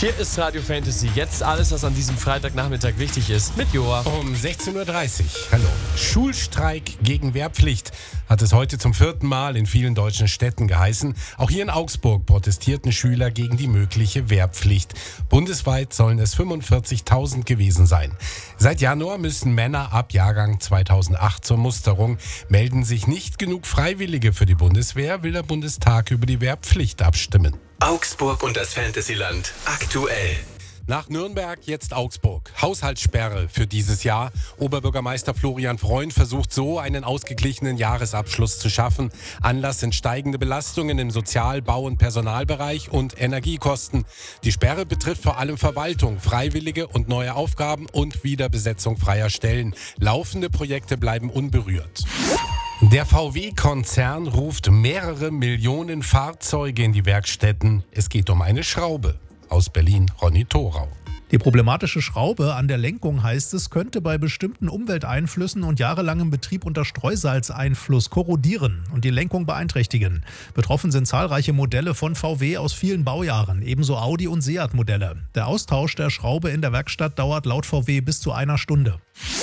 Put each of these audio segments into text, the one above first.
Hier ist Radio Fantasy. Jetzt alles, was an diesem Freitagnachmittag wichtig ist, mit Joa. Um 16.30 Uhr. Hallo. Schulstreik gegen Wehrpflicht hat es heute zum 4. Mal in vielen deutschen Städten geheißen. Auch hier in Augsburg protestierten Schüler gegen die mögliche Wehrpflicht. Bundesweit sollen es 45.000 gewesen sein. Seit Januar müssen Männer ab Jahrgang 2008 zur Musterung. Melden sich nicht genug Freiwillige für die Bundeswehr, will der Bundestag über die Wehrpflicht abstimmen. Augsburg und das Fantasyland aktuell. Nach Nürnberg jetzt Augsburg. Haushaltssperre für dieses Jahr. Oberbürgermeister Florian Freund versucht so einen ausgeglichenen Jahresabschluss zu schaffen. Anlass sind steigende Belastungen im Sozial-, Bau- und Personalbereich und Energiekosten. Die Sperre betrifft vor allem Verwaltung, Freiwillige und neue Aufgaben und Wiederbesetzung freier Stellen. Laufende Projekte bleiben unberührt. Der VW-Konzern ruft mehrere Millionen Fahrzeuge in die Werkstätten. Es geht um eine Schraube. Aus Berlin, Ronny Thorau. Die problematische Schraube an der Lenkung, heißt es, könnte bei bestimmten Umwelteinflüssen und jahrelangem Betrieb unter Streusalzeinfluss korrodieren und die Lenkung beeinträchtigen. Betroffen sind zahlreiche Modelle von VW aus vielen Baujahren, ebenso Audi- und Seat-Modelle. Der Austausch der Schraube in der Werkstatt dauert laut VW bis zu 1 Stunde.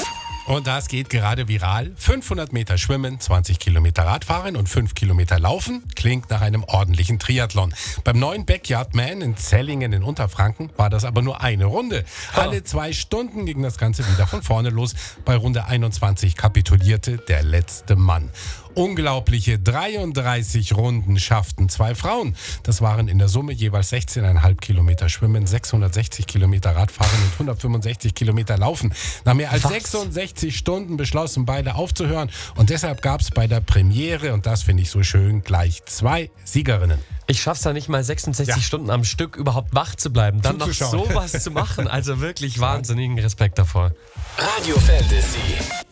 Und das geht gerade viral. 500 Meter schwimmen, 20 Kilometer Radfahren und 5 Kilometer laufen. Klingt nach einem ordentlichen Triathlon. Beim neuen Backyard Man in Zellingen in Unterfranken war das aber nur eine Runde. Alle 2 Stunden ging das Ganze wieder von vorne los. Bei Runde 21 kapitulierte der letzte Mann. Unglaubliche 33 Runden schafften 2 Frauen. Das waren in der Summe jeweils 16,5 Kilometer Schwimmen, 660 Kilometer Radfahren und 165 Kilometer Laufen. Nach mehr als 66 Stunden beschlossen beide aufzuhören. Und deshalb gab es bei der Premiere, und das finde ich so schön, gleich 2 Siegerinnen. Ich schaff's ja nicht mal 66 Stunden am Stück überhaupt wach zu bleiben. Dann noch sowas zu machen. Also wirklich wahnsinnigen Respekt davor. Radio Fantasy.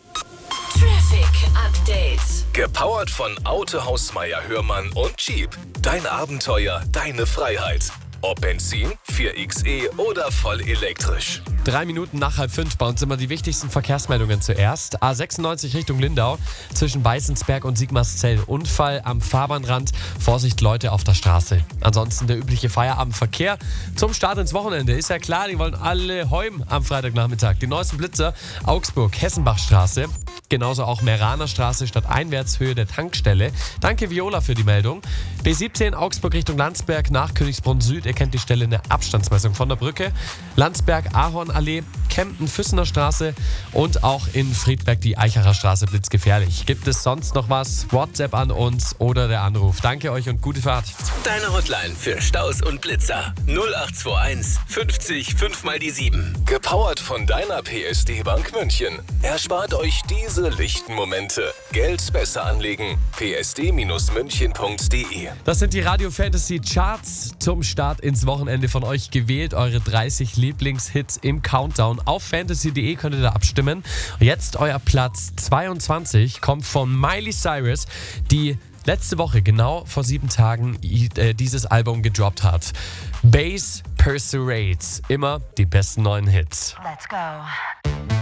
Traffic Update. Gepowert von Autohaus Meier Hörmann und Jeep. Dein Abenteuer, deine Freiheit. Ob Benzin, 4xe oder voll elektrisch. 3 Minuten nach 4:30 bei uns immer die wichtigsten Verkehrsmeldungen zuerst. A96 Richtung Lindau zwischen Weißensberg und Sigmarszell. Unfall am Fahrbahnrand. Vorsicht Leute auf der Straße. Ansonsten der übliche Feierabendverkehr zum Start ins Wochenende. Ist ja klar, die wollen alle heim am Freitagnachmittag. Die neuesten Blitzer Augsburg, Hessenbachstraße. Genauso auch Meraner Straße statt Einwärtshöhe der Tankstelle. Danke Viola für die Meldung. B17 Augsburg Richtung Landsberg nach Königsbrunn Süd. Ihr kennt die Stelle, eine Abstandsmessung von der Brücke. Landsberg, Ahornallee, Kempten, Füssener Straße und auch in Friedberg die Eichacher Straße blitzgefährlich. Gibt es sonst noch was? WhatsApp an uns oder der Anruf. Danke euch und gute Fahrt. Deine Hotline für Staus und Blitzer 0821 50 5 mal die 7. Gepowert von deiner PSD Bank München. Erspart euch diese lichten Momente. Geld besser anlegen. psd-münchen.de. Das sind die Radio Fantasy Charts zum Start ins Wochenende von euch gewählt. Eure 30 Lieblingshits im Countdown. Auf fantasy.de könnt ihr da abstimmen. Jetzt euer Platz 22 kommt von Miley Cyrus, die letzte Woche, genau vor 7 Tagen, dieses Album gedroppt hat. Bass Pursuades. Immer die besten neuen Hits. Let's go.